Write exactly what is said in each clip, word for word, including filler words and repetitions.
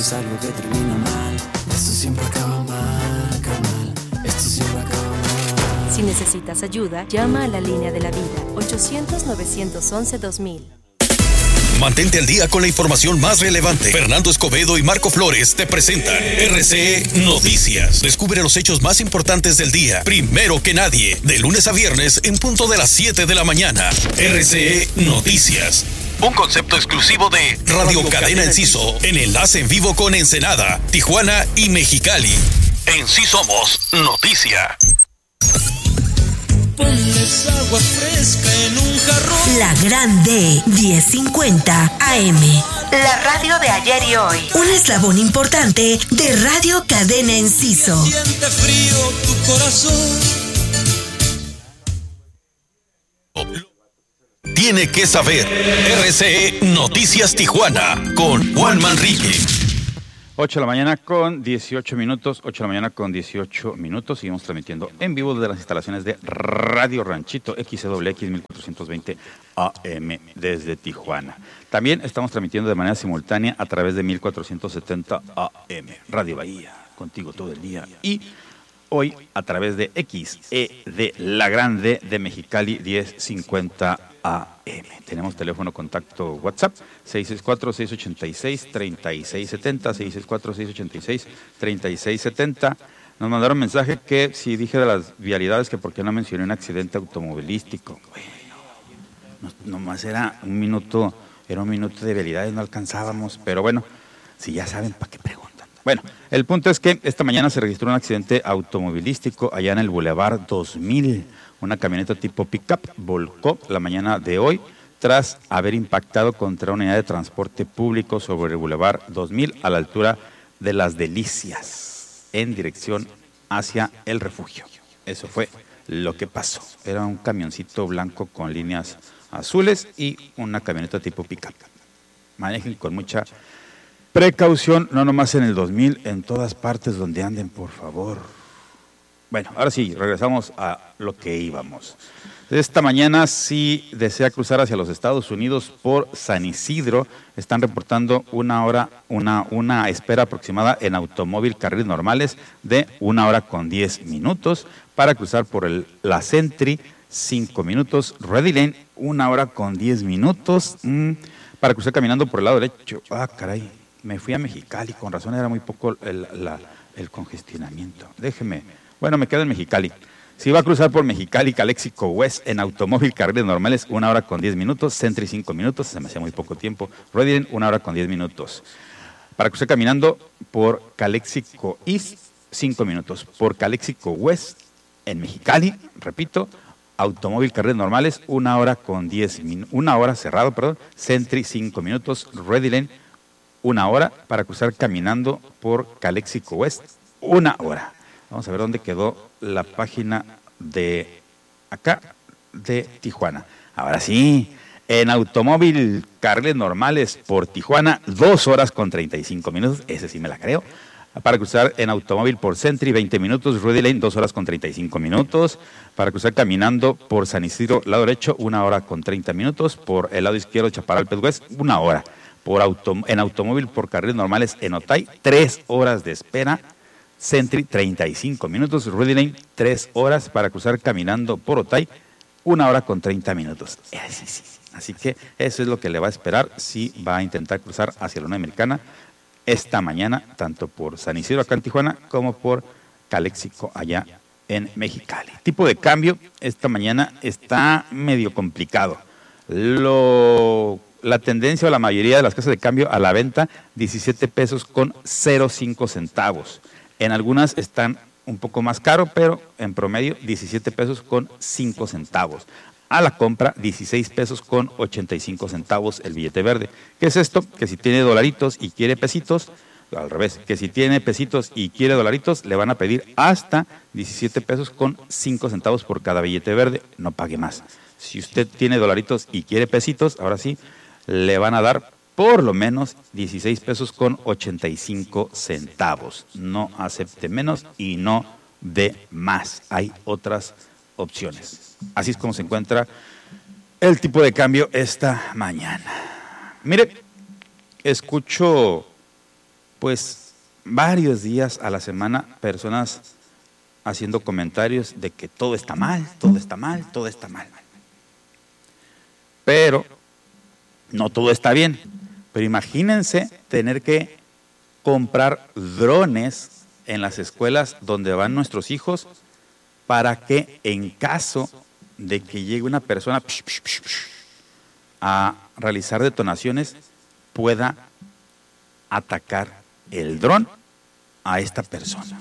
es algo que termina mal. Esto siempre acaba mal, carnal. Esto siempre acaba mal. Si necesitas ayuda, llama a la línea de la vida, ochocientos, novecientos once, dos mil. Mantente al día con la información más relevante. Fernando Escobedo y Marco Flores te presentan R C E Noticias. Descubre los hechos más importantes del día, primero que nadie, de lunes a viernes en punto de las siete de la mañana. R C E Noticias. Un concepto exclusivo de Radio, Radio Cadena Enciso, en enlace en vivo con Ensenada, Tijuana y Mexicali. En sí somos noticia. Ponles agua fresca en un jarrón. La Grande diez cincuenta A M. La radio de ayer y hoy. Un eslabón importante de Radio Cadena Enciso. Siente frío tu corazón. Tiene que saber. R C E Noticias Tijuana con Juan Manrique. ocho de la mañana con dieciocho minutos, ocho de la mañana con dieciocho minutos. Seguimos transmitiendo en vivo desde las instalaciones de Radio Ranchito X C W X mil cuatrocientos veinte A M desde Tijuana. También estamos transmitiendo de manera simultánea a través de mil cuatrocientos setenta A M, Radio Bahía, contigo todo el día. Y hoy a través de X E de La Grande de Mexicali diez cincuenta A M. Tenemos teléfono contacto WhatsApp seis seis cuatro, seis ocho seis, tres seis siete cero, seis seis cuatro, seis ocho seis, tres seis siete cero. Nos mandaron mensaje que si dije de las vialidades que por qué no mencioné un accidente automovilístico. Bueno, no, nomás era un minuto, era un minuto de vialidades, no alcanzábamos, pero bueno, si ya saben, ¿para qué preguntan? Bueno, el punto es que esta mañana se registró un accidente automovilístico allá en el Boulevard dos mil. Una camioneta tipo pick-up volcó la mañana de hoy tras haber impactado contra una unidad de transporte público sobre el Boulevard dos mil a la altura de Las Delicias, en dirección hacia el refugio. Eso fue lo que pasó. Era un camioncito blanco con líneas azules y una camioneta tipo pick-up. Manejen con mucha precaución, no nomás en el dos mil, en todas partes donde anden, por favor. Bueno, ahora sí, regresamos a lo que íbamos. Esta mañana, si desea cruzar hacia los Estados Unidos por San Isidro, están reportando una hora, una, una espera aproximada en automóvil carriles normales de una hora con diez minutos. Para cruzar por el, la Sentry, cinco minutos. Ready Lane, una hora con diez minutos. Mm, para cruzar caminando por el lado derecho. Ah, caray, me fui a Mexicali, con razón era muy poco el, la, el congestionamiento. Déjeme... Bueno, me quedo en Mexicali. Si va a cruzar por Mexicali, Calexico West, en automóvil, carriles normales, una hora con diez minutos. Sentry, cinco minutos, se me hacía muy poco tiempo. Ready, una hora con diez minutos. Para cruzar caminando por Calexico East, cinco minutos. Por Calexico West, en Mexicali, repito, automóvil, carriles normales, una hora con diez minutos. Una hora cerrado, perdón. Sentry, cinco minutos. Ready Lane, una hora. Para cruzar caminando por Calexico West, una hora. Vamos a ver dónde quedó la página de acá, de Tijuana. Ahora sí, en automóvil, carriles normales por Tijuana, dos horas con treinta y cinco minutos. Ese sí me la creo. Para cruzar en automóvil por Sentry, veinte minutos. Ready Lane, dos horas con treinta y cinco minutos. Para cruzar caminando por San Isidro, lado derecho, una hora con treinta minutos. Por el lado izquierdo, Chaparral West, una hora. Por auto, en automóvil por carriles normales en Otay, tres horas de espera. Sentry, treinta y cinco minutos. Ready Lane, tres horas. Para cruzar caminando por Otay, una hora con treinta minutos. Sí, sí. Así que eso es lo que le va a esperar si va a intentar cruzar hacia la Unión Americana esta mañana, tanto por San Isidro acá en Tijuana, como por Calexico allá en Mexicali. Tipo de cambio esta mañana está medio complicado. Lo... La tendencia o la mayoría de las casas de cambio a la venta, diecisiete pesos con cero cinco centavos. En algunas están un poco más caro, pero en promedio diecisiete pesos con cinco centavos. A la compra, dieciséis pesos con ochenta y cinco centavos el billete verde. ¿Qué es esto? Que si tiene dolaritos y quiere pesitos, al revés, que si tiene pesitos y quiere dolaritos, le van a pedir hasta diecisiete pesos con cinco centavos por cada billete verde, no pague más. Si usted tiene dolaritos y quiere pesitos, ahora sí, le van a dar por lo menos dieciséis pesos con ochenta y cinco centavos. No acepte menos y no dé más. Hay otras opciones. Así es como se encuentra el tipo de cambio esta mañana. Mire, escucho pues varios días a la semana personas haciendo comentarios de que todo está mal, todo está mal, todo está mal. Pero no todo está bien. Pero imagínense tener que comprar drones en las escuelas donde van nuestros hijos para que en caso de que llegue una persona psh, psh, psh, psh, a realizar detonaciones, pueda atacar el dron a esta persona.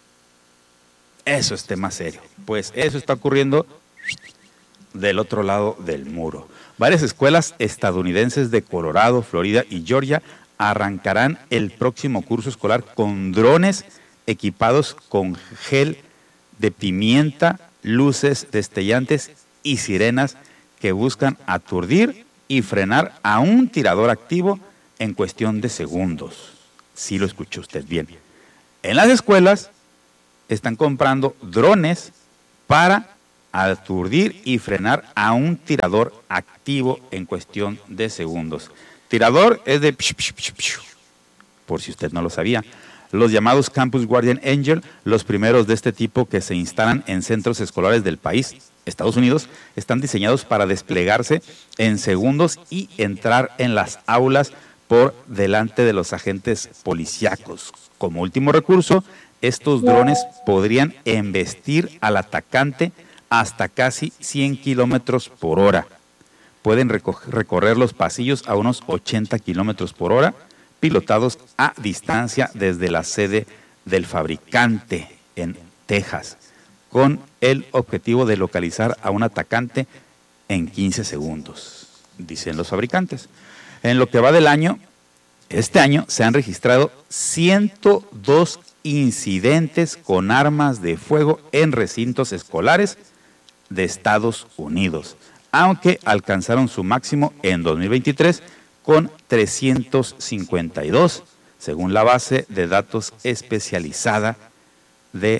Eso es tema serio. Pues eso está ocurriendo del otro lado del muro. Varias escuelas estadounidenses de Colorado, Florida y Georgia arrancarán el próximo curso escolar con drones equipados con gel de pimienta, luces destellantes y sirenas que buscan aturdir y frenar a un tirador activo en cuestión de segundos. Sí lo escuchó usted bien. En las escuelas están comprando drones para aturdir y frenar a un tirador activo en cuestión de segundos. Tirador es de psh, psh, psh, psh, por si usted no lo sabía. Los llamados Campus Guardian Angel, los primeros de este tipo que se instalan en centros escolares del país, Estados Unidos, están diseñados para desplegarse en segundos y entrar en las aulas por delante de los agentes policíacos. Como último recurso, estos drones podrían embestir al atacante hasta casi cien kilómetros por hora. Pueden recorrer los pasillos a unos ochenta kilómetros por hora, pilotados a distancia desde la sede del fabricante en Texas, con el objetivo de localizar a un atacante en quince segundos, dicen los fabricantes. En lo que va del año, este año se han registrado ciento dos incidentes con armas de fuego en recintos escolares de Estados Unidos, aunque alcanzaron su máximo en dos mil veintitrés con trescientos cincuenta y dos, según la base de datos especializada de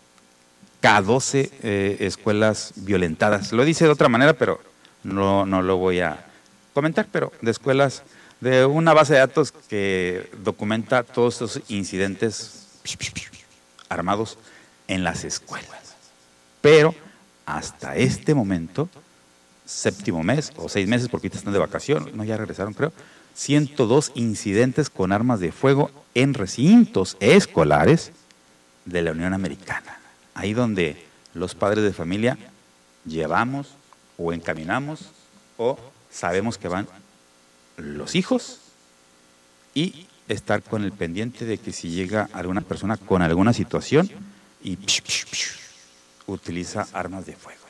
K doce eh, escuelas violentadas. Lo dice de otra manera, pero no, no lo voy a comentar, pero de escuelas, de una base de datos que documenta todos estos incidentes armados en las escuelas. Pero hasta este momento, séptimo mes o seis meses, porque ahorita están de vacación, no, ya regresaron creo, ciento dos incidentes con armas de fuego en recintos escolares de la Unión Americana. Ahí donde los padres de familia llevamos o encaminamos o sabemos que van los hijos, y estar con el pendiente de que si llega alguna persona con alguna situación y psh, psh, psh, utiliza armas de fuego.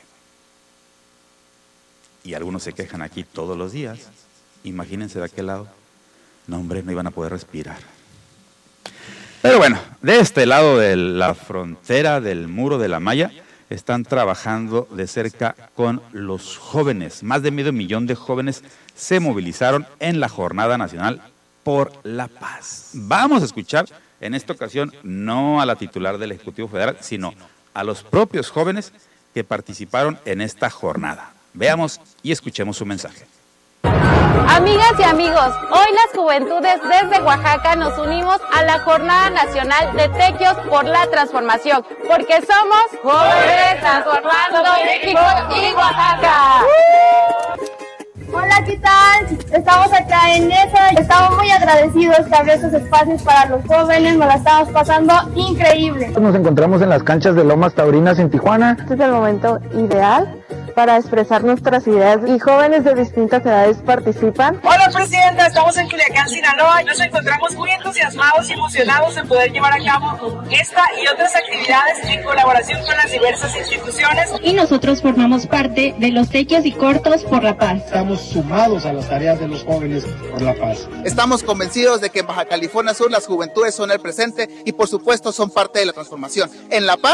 Y algunos se quejan aquí todos los días. Imagínense de aquel lado. No, hombre, no iban a poder respirar. Pero bueno, de este lado de la frontera del muro de la malla, están trabajando de cerca con los jóvenes. Más de medio millón de jóvenes se movilizaron en la Jornada Nacional por la Paz. Vamos a escuchar en esta ocasión no a la titular del Ejecutivo Federal, sino a los propios jóvenes que participaron en esta jornada. Veamos y escuchemos su mensaje. Amigas y amigos, hoy las juventudes desde Oaxaca nos unimos a la Jornada Nacional de Tequios por la Transformación, porque somos jóvenes transformando México y Oaxaca. Hola, ¿qué tal? Estamos acá en ESA, estamos muy agradecidos de abrir estos espacios para los jóvenes, nos la estamos pasando increíble. Nos encontramos en las canchas de Lomas Taurinas en Tijuana. Este es el momento ideal para expresar nuestras ideas y jóvenes de distintas edades participan. Hola, Presidenta, estamos en Culiacán, Sinaloa, y nos encontramos muy entusiasmados y emocionados en poder llevar a cabo esta y otras actividades en colaboración con las diversas instituciones. Y nosotros formamos parte de los Tequios y Cortos por la Paz. Estamos sumados a las tareas de los jóvenes por la paz. Estamos convencidos de que en Baja California Sur las juventudes son el presente y por supuesto son parte de la transformación. En La Paz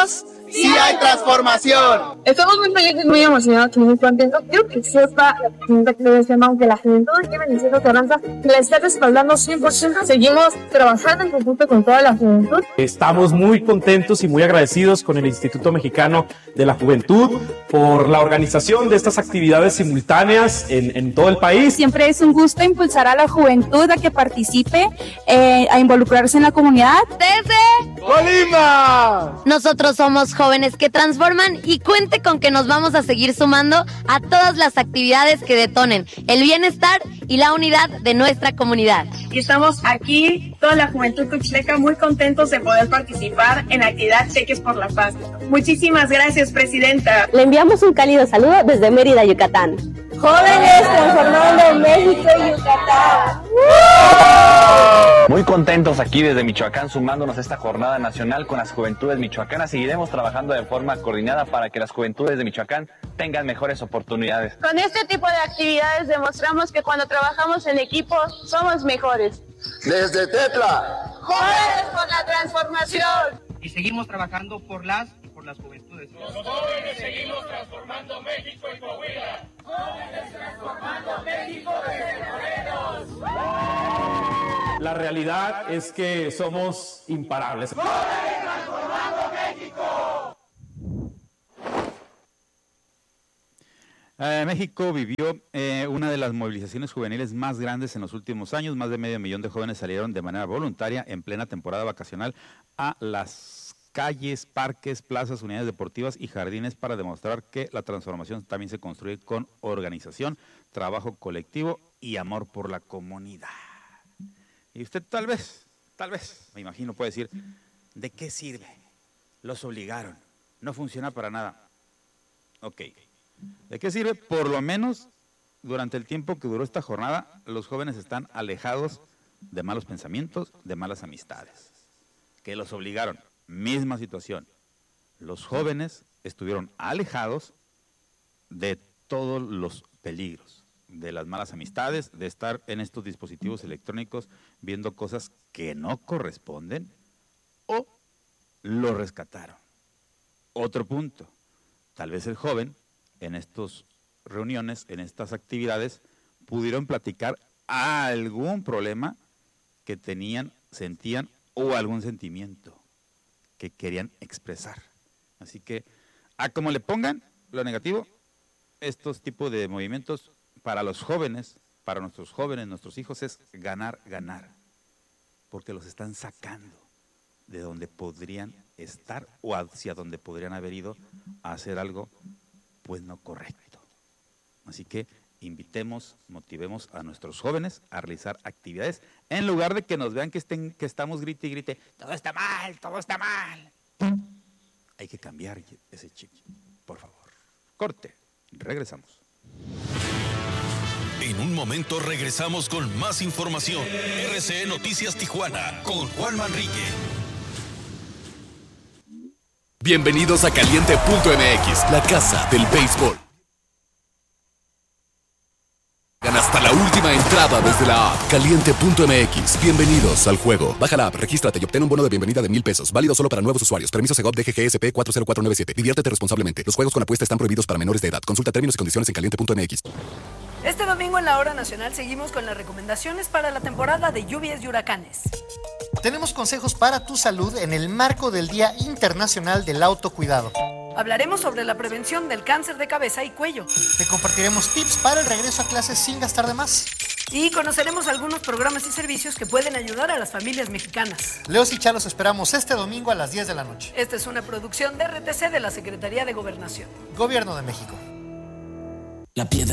sí hay transformación. Estamos muy felices, muy emocionados y muy contentos. Quiero que sepa la pregunta que debe ser, aunque la juventud que Venezuela Carranza la está respaldando cien por ciento. Seguimos trabajando en conjunto con toda la juventud. Estamos muy contentos y muy agradecidos con el Instituto Mexicano de la Juventud por la organización de estas actividades simultáneas en, en todo el país. Siempre es un gusto impulsar a la juventud a que participe, eh, a involucrarse en la comunidad. Desde Colima. Nosotros somos jóvenes que transforman y cuente con que nos vamos a seguir sumando a todas las actividades que detonen el bienestar y la unidad de nuestra comunidad. Y estamos aquí, toda la juventud tuxtleca, muy contentos de poder participar en la actividad Cheques por la Paz. Muchísimas gracias, Presidenta. Le enviamos un cálido saludo desde Mérida, Yucatán. Jóvenes transformando México y Yucatán. Muy contentos aquí desde Michoacán, sumándonos a esta jornada nacional con las juventudes michoacanas. Seguiremos trabajando de forma coordinada para que las juventudes de Michoacán tengan mejores oportunidades. Con este tipo de actividades demostramos que cuando trabajamos en equipo somos mejores. Desde Tetla, Jóvenes por la transformación. Y seguimos trabajando por las y por las juventudes. Los jóvenes seguimos transformando México y Coahuila. Jóvenes transformando México desde Morelos. La realidad es que somos imparables. ¡Jóvenes transformando México! Eh, México vivió eh, una de las movilizaciones juveniles más grandes en los últimos años. Más de medio millón de jóvenes salieron de manera voluntaria en plena temporada vacacional a las calles, parques, plazas, unidades deportivas y jardines para demostrar que la transformación también se construye con organización, trabajo colectivo y amor por la comunidad. Y usted tal vez, tal vez, me imagino puede decir, ¿de qué sirve? Los obligaron, no funciona para nada. Ok, ¿de qué sirve? Por lo menos durante el tiempo que duró esta jornada, los jóvenes están alejados de malos pensamientos, de malas amistades, que los obligaron. Misma situación, los jóvenes estuvieron alejados de todos los peligros, de las malas amistades, de estar en estos dispositivos electrónicos viendo cosas que no corresponden, o lo rescataron. Otro punto, tal vez el joven en estas reuniones, en estas actividades, pudieron platicar algún problema que tenían, sentían o algún sentimiento que querían expresar. Así que, a como le pongan lo negativo, estos tipos de movimientos para los jóvenes, para nuestros jóvenes, nuestros hijos, es ganar, ganar, porque los están sacando de donde podrían estar o hacia donde podrían haber ido a hacer algo pues no correcto. Así que invitemos, motivemos a nuestros jóvenes a realizar actividades en lugar de que nos vean que estén, que estamos grite y grite, todo está mal, todo está mal. Hay que cambiar ese chip, por favor. Corte, regresamos. En un momento regresamos con más información. R C E Noticias Tijuana con Juan Manrique. Bienvenidos a Caliente punto M X, la casa del béisbol. Hasta la última entrada desde la app Caliente punto M X. Bienvenidos al juego. Baja la app, regístrate y obtén un bono de bienvenida de mil pesos. Válido solo para nuevos usuarios. Permiso Segov D G G S P cuatro cero cuatro nueve siete. Diviértete responsablemente. Los juegos con apuesta están prohibidos para menores de edad. Consulta términos y condiciones en Caliente punto M X. Este domingo en la Hora Nacional seguimos con las recomendaciones para la temporada de lluvias y huracanes. Tenemos consejos para tu salud en el marco del Día Internacional del Autocuidado. Hablaremos sobre la prevención del cáncer de cabeza y cuello. Te compartiremos tips para el regreso a clases sin gastar de más. Y conoceremos algunos programas y servicios que pueden ayudar a las familias mexicanas. Leos y Chá los esperamos este domingo a las diez de la noche. Esta es una producción de R T C de la Secretaría de Gobernación. Gobierno de México. La piedra